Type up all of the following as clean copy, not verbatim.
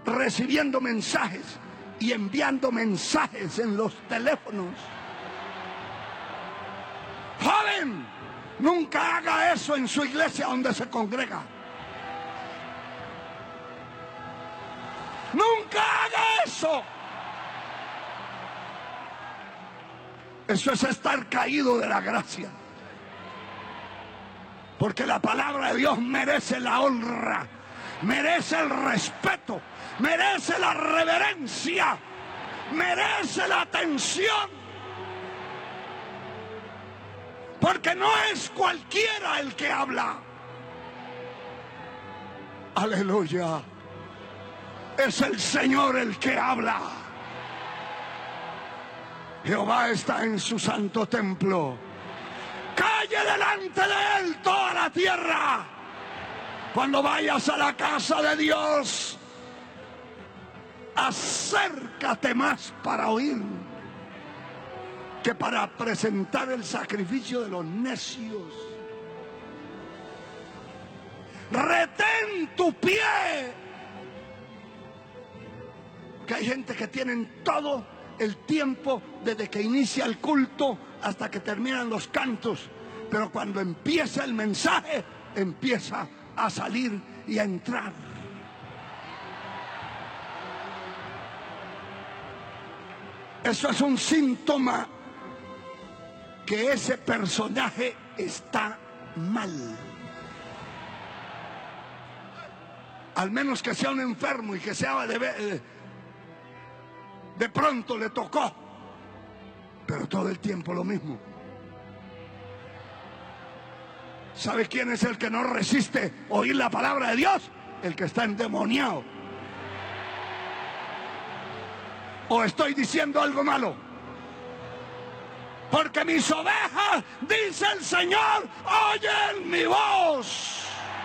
recibiendo mensajes y enviando mensajes en los teléfonos. Joven, nunca haga eso en su iglesia donde se congrega. Nunca haga eso. Eso es estar caído de la gracia. Porque la palabra de Dios merece la honra, merece el respeto, merece la reverencia, merece la atención. Porque no es cualquiera el que habla. Aleluya. Es el Señor el que habla. Jehová está en su santo templo. Calle delante de él toda la tierra. Cuando vayas a la casa de Dios, acércate más para oír que para presentar el sacrificio de los necios. Retén tu pie. Que hay gente que tienen todo el tiempo desde que inicia el culto hasta que terminan los cantos, pero cuando empieza el mensaje empieza a salir y a entrar. Eso es un síntoma que ese personaje está mal. Al menos que sea un enfermo y que sea de pronto le tocó, pero todo el tiempo lo mismo. ¿Sabe quién es el que no resiste oír la palabra de Dios? El que está endemoniado. ¿O estoy diciendo algo malo? Porque mis ovejas, dice el Señor, oyen mi voz.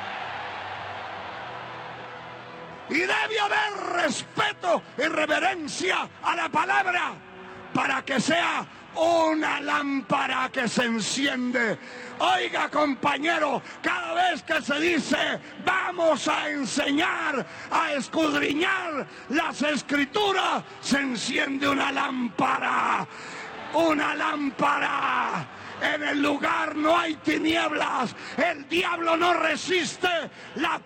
Y debe haber respeto y reverencia a la palabra para que sea una lámpara que se enciende. Oiga, compañero, cada vez que se dice vamos a enseñar, a escudriñar las escrituras, se enciende una lámpara. Una lámpara. En el lugar no hay tinieblas. El diablo no resiste la